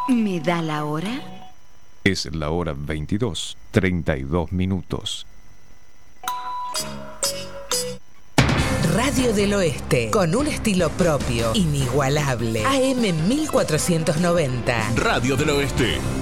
¿Me da la hora? Es la hora 22:32. Radio del Oeste, con un estilo propio, inigualable. AM 1490. Radio del Oeste.